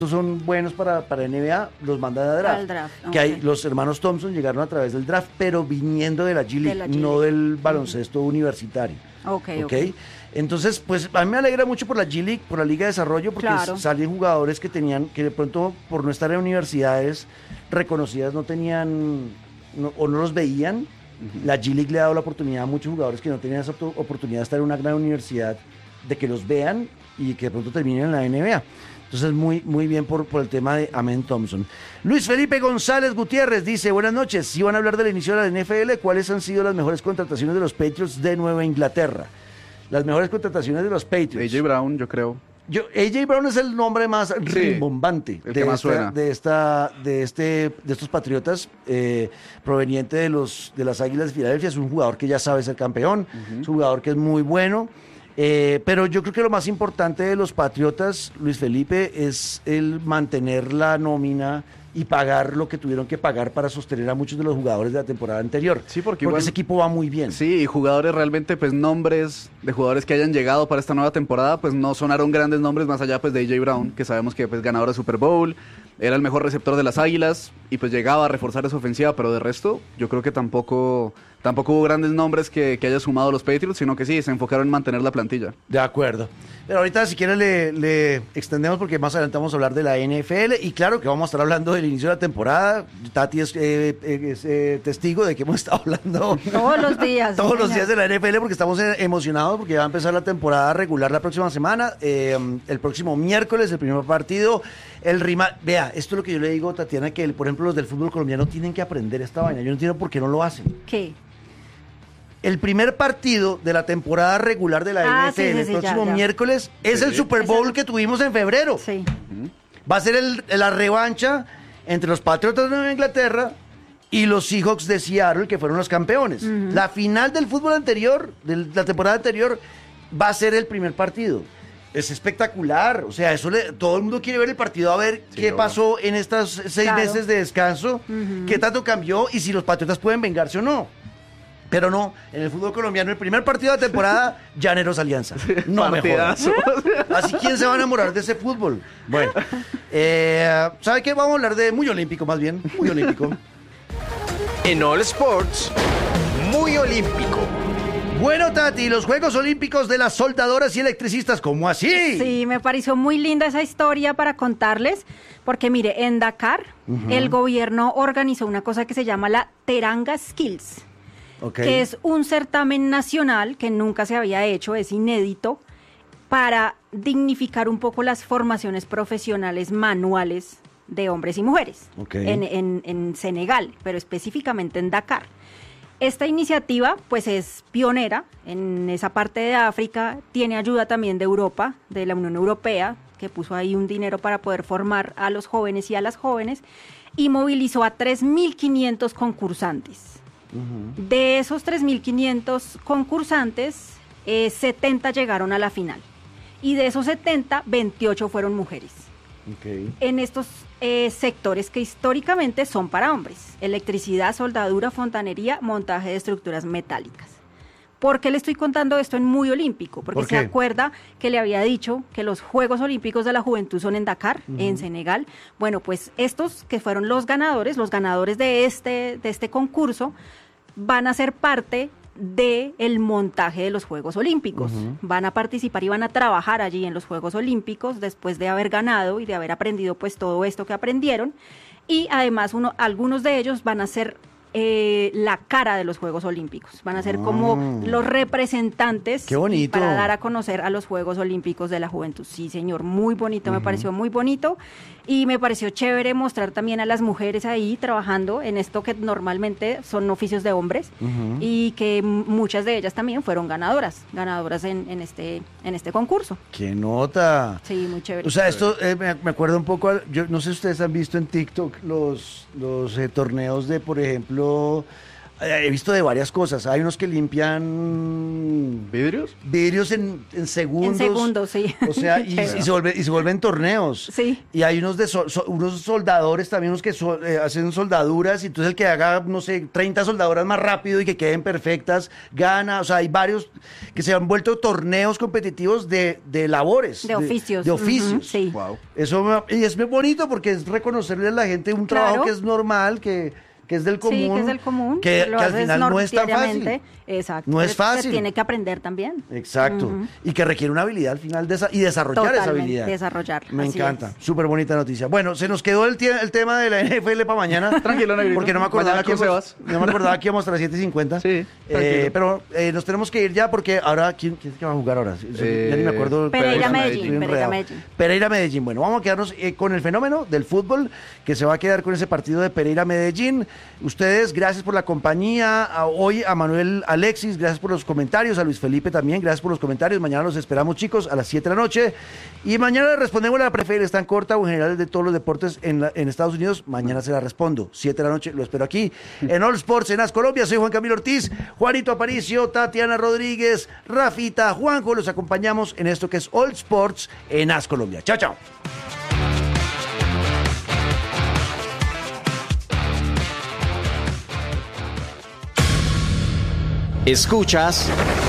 son buenos para NBA, los mandan a draft. Al draft, Que ok. hay, los hermanos Thompson llegaron a través del draft, pero viniendo de la G League, De la G no League. del baloncesto universitario. Ok. Entonces, pues a mí me alegra mucho por la G League, por la Liga de Desarrollo, porque Claro. salen jugadores que tenían, que de pronto por no estar en universidades reconocidas no tenían, o no los veían. La G League le ha dado la oportunidad a muchos jugadores que no tenían esa oportunidad de estar en una gran universidad, de que los vean y que de pronto terminen en la NBA. Entonces, muy bien por el tema de Amen Thompson. Luis Felipe González Gutiérrez dice, buenas noches, si van a hablar del inicio de la NFL, ¿cuáles han sido las mejores contrataciones de los Patriots de Nueva Inglaterra? Las mejores contrataciones de los Patriots. AJ Brown, yo creo. AJ Brown es el nombre más rimbombante el que más suena. de estos Patriotas, proveniente de las Águilas de Filadelfia. Es un jugador que ya sabe ser campeón, es un jugador que es muy bueno. Pero yo creo que lo más importante de los Patriotas, Luis Felipe, es el mantener la nómina y pagar lo que tuvieron que pagar para sostener a muchos de los jugadores de la temporada anterior. Sí, porque ese equipo va muy bien. Sí, y jugadores realmente, pues nombres de jugadores que hayan llegado para esta nueva temporada, pues no sonaron grandes nombres más allá pues de AJ Brown, que sabemos que pues ganador de Super Bowl, era el mejor receptor de las Águilas y pues llegaba a reforzar esa ofensiva, pero de resto yo creo que tampoco hubo grandes nombres que haya sumado los Patriots, sino que sí, se enfocaron en mantener la plantilla. De acuerdo. Pero ahorita si quieres le extendemos porque más adelante vamos a hablar de la NFL y claro que vamos a estar hablando del inicio de la temporada. Tati es testigo de que hemos estado hablando Todos los días. todos los señor. días de la NFL porque estamos emocionados porque va a empezar la temporada regular la próxima semana. El próximo miércoles, el primer partido. Vea, esto es lo que yo le digo, Tatiana, que por ejemplo los del fútbol colombiano tienen que aprender esta vaina. Yo no entiendo por qué no lo hacen. ¿Qué? El primer partido de la temporada regular de la NFL, sí, el sí, próximo ya. miércoles, es el Super Bowl que tuvimos en febrero. Sí. Va a ser la revancha entre los Patriotas de Nueva Inglaterra y los Seahawks de Seattle, que fueron los campeones. La final del fútbol anterior, de la temporada anterior, va a ser el primer partido. Es espectacular, o sea, todo el mundo quiere ver el partido a ver Sí, qué obvio. pasó en estas 6 Claro. meses de descanso, qué tanto cambió y si los Patriotas pueden vengarse o no. Pero no, en el fútbol colombiano, el primer partido de la temporada, Llaneros Alianza. No me jodas. Partidazo. Así, ¿quién se va a enamorar de ese fútbol? Bueno, ¿sabe qué? Vamos a hablar de muy olímpico, más bien, muy olímpico. En All Sports, muy olímpico. Bueno, Tati, los Juegos Olímpicos de las soldadoras y electricistas, ¿cómo así? Sí, me pareció muy linda esa historia para contarles, porque mire, en Dakar, el gobierno organizó una cosa que se llama la Teranga Skills, Ok. que es un certamen nacional que nunca se había hecho, es inédito, para dignificar un poco las formaciones profesionales manuales de hombres y mujeres Ok. en Senegal, pero específicamente en Dakar. Esta iniciativa pues es pionera en esa parte de África, tiene ayuda también de Europa, de la Unión Europea, que puso ahí un dinero para poder formar a los jóvenes y a las jóvenes, y movilizó a 3.500 concursantes. De esos 3.500 concursantes, 70 llegaron a la final, y de esos 70, 28 fueron mujeres. Ok. En estos sectores que históricamente son para hombres: electricidad, soldadura, fontanería, montaje de estructuras metálicas. ¿Por qué le estoy contando esto en Muy Olímpico? Porque ¿Por se qué? acuerda que le había dicho que los Juegos Olímpicos de la Juventud son en Dakar, en Senegal. Bueno, pues estos que fueron los ganadores de este concurso, van a ser parte del montaje de los Juegos Olímpicos. Van a participar y van a trabajar allí en los Juegos Olímpicos después de haber ganado y de haber aprendido pues todo esto que aprendieron. Y además algunos de ellos van a ser la cara de los Juegos Olímpicos. Van a ser como los representantes ¡Qué bonito! para dar a conocer a los Juegos Olímpicos de la Juventud. Sí, señor, muy bonito, me pareció muy bonito. Y me pareció chévere mostrar también a las mujeres ahí trabajando en esto que normalmente son oficios de hombres y que muchas de ellas también fueron ganadoras en este concurso. ¡Qué nota! Sí, muy chévere. O sea, esto me acuerda un poco, yo no sé si ustedes han visto en TikTok los torneos de, por ejemplo, He visto de varias cosas. Hay unos que limpian ¿Vidrios? en segundos. En segundos, sí. O sea, y se vuelven torneos. Sí. Y hay unos unos soldadores también, unos que hacen soldaduras, y entonces el que haga, no sé, 30 soldaduras más rápido y que queden perfectas, gana. O sea, hay varios que se han vuelto torneos competitivos de labores. De oficios. De oficios. Sí. Wow. Y es muy bonito porque es reconocerle a la gente un Claro. trabajo que es normal, que es del común. Sí, que es del común. Que lo al haces final no es tan fácil. diariamente. Exacto. No es Se fácil. tiene que aprender también. Exacto. Y que requiere una habilidad al final y desarrollar esa Totalmente, habilidad. desarrollar, Me así encanta. es. Súper bonita noticia. Bueno, se nos quedó el tema de la NFL para mañana. Tranquilo, Negrito. Porque no me acordaba Mañana con Sebas. no me acordaba que íbamos a las 7:50. Sí, tranquilo. Pero nos tenemos que ir ya porque ahora, ¿quién es que va a jugar ahora? Ya ni me acuerdo. Pereira, Estoy Medellín, enredado. Pereira, Medellín. Pereira, Medellín. Bueno, vamos a quedarnos con el fenómeno del fútbol, que se va a quedar con ese partido de Pereira, Medellín. Ustedes, gracias por la compañía. Hoy a Manuel Alexis, gracias por los comentarios. A Luis Felipe también, gracias por los comentarios. Mañana los esperamos, chicos, a las 7 de la noche. Y mañana respondemos a la preferida, es tan corta o en general de todos los deportes en Estados Unidos. Mañana se la respondo. 7 de la noche, lo espero aquí en All Sports en As Colombia. Soy Juan Camilo Ortiz, Juanito Aparicio, Tatiana Rodríguez, Rafita, Juanjo. Los acompañamos en esto que es All Sports en As Colombia. Chao, chao. Escuchas